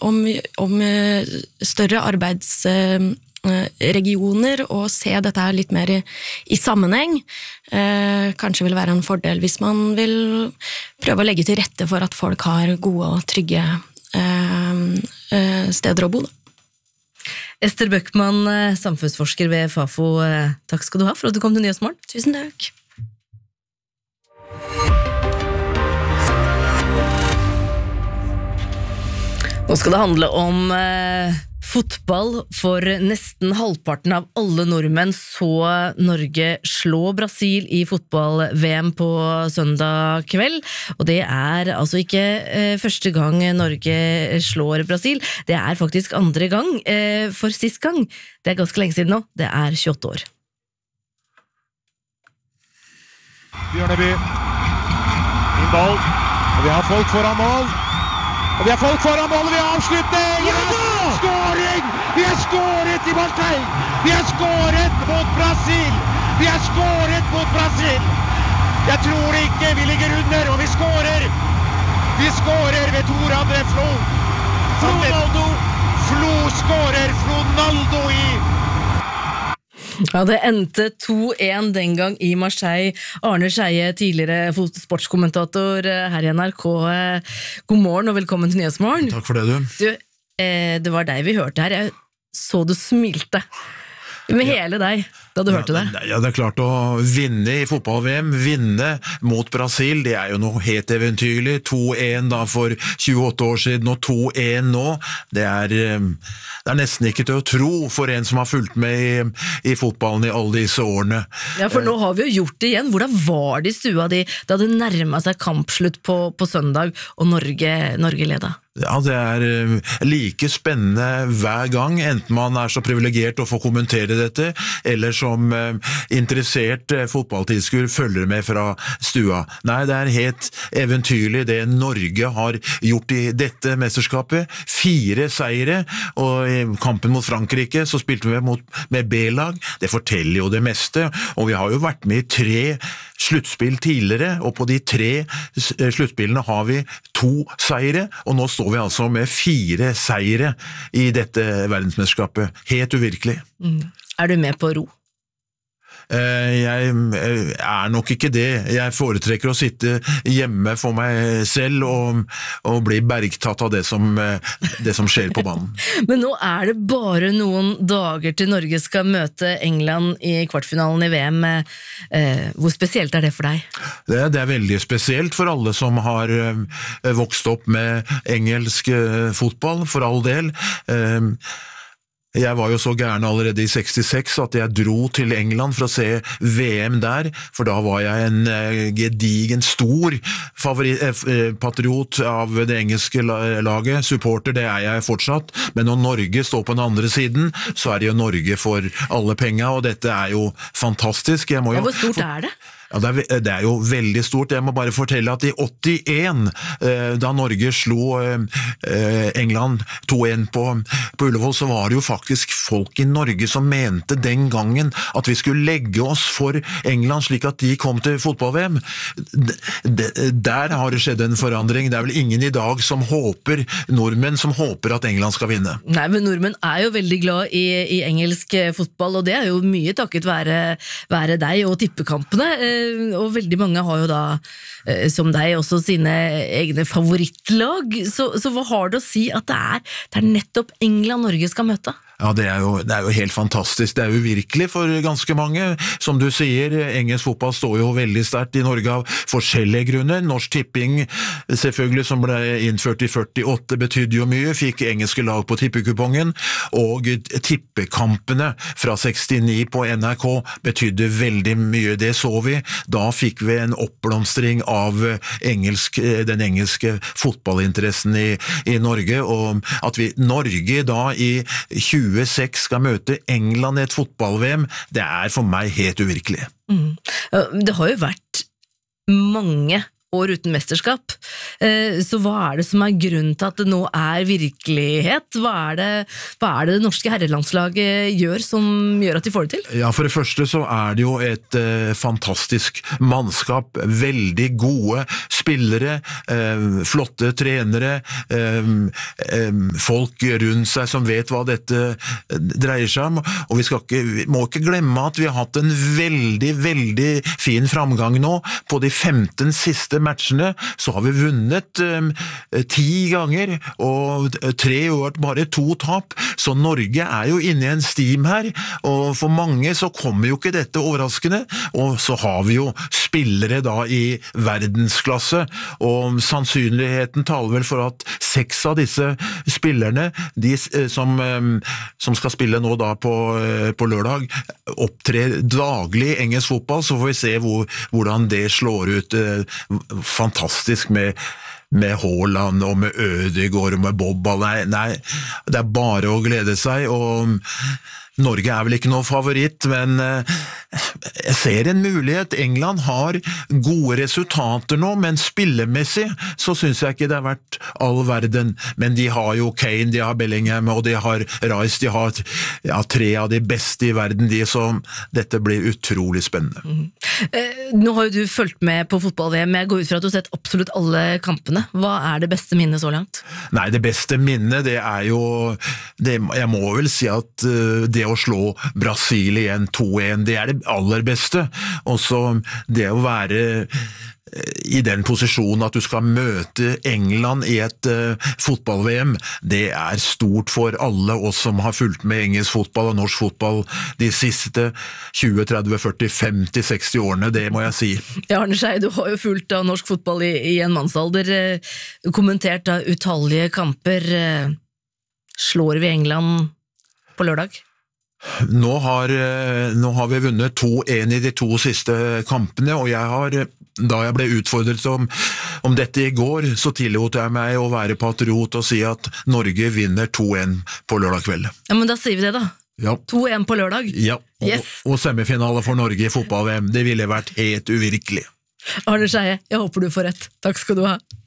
om større arbeidsregioner og se dette her litt mer i sammenheng. Kanskje vil være en fordel hvis man vil prøve å legge til rette for at folk har gode og trygge steder å bo. Ester Bøckmann, samfunnsforsker ved Fafo, takk skal du ha for at du kom til Nyhetsmorgen. Tusen takk. Nå skal det handle om fotball. For nesten halvparten av alle nordmenn så Norge slå Brasil i fotball-VM på søndag kveld, og det altså ikke første gang Norge slår Brasil, det faktisk andre gang, for sist gang, det ganske lenge siden nå, det 28 år. Bjørneby, inn ball, og vi har folk foran mål. Og vi har folk foran målet, vi har avslutning! Ja da! Skåring! Vi har skåret i Marseille! Vi har skåret mot Brasil! Vi har skåret mot Brasil! Jeg tror ikke vi ligger under, og vi skårer! Vi skårer ved Tor André Flo! Ronaldo! Flo skårer! Ronaldo i... Ja, det endte 2-1 den gang i Marseille. Arne Scheie, tidligere sportskommentator her i NRK. God morgen og velkommen til Nyhetsmorgen. Takk for det, du. Det var deg vi hørte her. Jeg så du smilte med hele deg da du hørte det. Ja, det klart å vinne i fotball-VM, vinne mot Brasil, det jo noe helt eventyrlig. 2-1 da for 28 år siden, og 2-1 nå. Det nesten ikke til å tro for en som har fulgt med i fotballen i alle disse årene. Ja, for nå har vi jo gjort det igjen. Hvordan var det i stua di da det nærmet seg kampslutt på søndag, og Norge ledet? Ja, det like spennende hver gang, enten man så privilegert å få kommentere dette, eller som interessert fotballtilskuer følger med fra stua. Nei, det helt eventyrlig det Norge har gjort i dette mesterskapet. 4 seire, og i kampen mot Frankrike så spilte vi med B-lag. Det forteller jo det meste, og vi har jo vært med i 3 sluttspill tidligere, og på de 3 sluttspillene har vi 2 seire, og nå står vi altså med 4 seire i dette verdensmesterskapet. Helt uvirkelig. Du med på ro? Jeg nok ikke det. Jeg foretrekker å sitte hjemme for meg selv og bli bergtatt av det som skjer på banen. Men nå det bare noen dager til Norge skal møte England i kvartfinalen i VM. Hvor spesielt det for deg? Det veldig spesielt for alle som har vokst opp med engelsk fotball, for all del. Jeg var jo så gæren allerede i 66 at jeg dro til England for å se VM der, for da var jeg en gedigen, stor patriot av det engelske laget, supporter, det jeg fortsatt, men når Norge står på den andre siden, så det jo Norge for alle penger, og dette jo fantastisk. Hvor stort det? Ja, det jo veldig stort. Jeg må bare fortelle at i 81, da Norge slo England 2-1 på Ullevål, så var det jo faktisk folk i Norge som mente den gangen at vi skulle legge oss for England slik at de kom til fotball-VM. Der har det skjedd en forandring. Det vel ingen i dag som nordmenn som håper at England skal vinne. Nei, men nordmenn jo veldig glad i engelsk fotball, og det jo mye takket være deg og tippekampene. Og veldig mange har jo da, som deg, også sine egne favorittlag. Så hva har du å si at det nettopp England Norge skal møte? Ja, det jo helt fantastisk. Det jo virkelig for ganske mange. Som du sier, engelsk fotball står jo veldig sterkt i Norge av forskjellige grunner. Norsk Tipping, selvfølgelig, som ble innført i 48, betydde jo mye. Fikk engelske lag på tippekupongen, og tippekampene fra 69 på NRK betydde veldig mye. Det så vi. Da fikk vi en oppblomstring av den engelske fotballinteressen i Norge, og at Norge da i 26 skal møte England i et fotball-VM, det for meg helt uvirkelig. Det har jo vært mange år uten mesterskap. Så hva det som grunnen til at det nå virkelighet? Hva det norske herrelandslaget gjør som gjør at de får det til? Ja, for det første så det jo et fantastisk mannskap, veldig gode spillere, flotte trenere, folk rundt seg som vet hva dette dreier seg om, og vi må ikke glemme at vi har hatt en veldig, veldig fin framgang nå. På de 15 siste matchene så har vi vunnet 10 ganger, og 3 år, bare 2 tap, så Norge jo inne i en stim her, og for mange så kommer jo ikke dette overraskende, og så har vi jo spillere da i verdensklasse, og sannsynligheten taler vel for at 6 av disse spillerne, de som skal spille nå da på lørdag, opptrer daglig i engelsk fotball, så får vi se hvordan det slår ut. Fantastisk med Haaland og med Ødegaard og med Bobbal. Nei, det bare å glede seg, og Norge vel ikke noe favoritt, men jeg ser en mulighet. England har gode resultater nå, men spillemessig så synes jeg ikke det har vært all verden. Men de har jo Kane, de har Bellingham, og de har Rice, de har 3 av de beste i verden, så dette blir utrolig spennende. Nå har jo du fulgt med på fotball-VM, jeg går ut fra at du har sett absolutt alle kampene. Hva det beste minnet så langt? Nei, det beste minnet, det jo jeg må vel si at det å slå Brasil igjen 2-1, det det aller beste, og så det å være i den posisjonen at du skal møte England i et fotball-VM, det stort for alle oss som har fulgt med engelsk fotball og norsk fotball de siste 20, 30, 40, 50, 60 årene, det må jeg si. Ja, Arne Skei, du har jo fulgt av norsk fotball i en mannsalder, kommentert av utallige kamper. Slår vi England på lørdag? Nå har vi vunnet 2-1 i de 2 siste kampene, og da jeg ble utfordret om dette i går, så tillot jeg meg å være patriot og si at Norge vinner 2-1 på lørdag kveld. Ja, men da sier vi det da. Ja. 2-1 på lørdag. Ja, og semifinale for Norge i fotball-VM, det ville vært helt uvirkelig. Arne Skei, jeg håper du får rett. Takk skal du ha.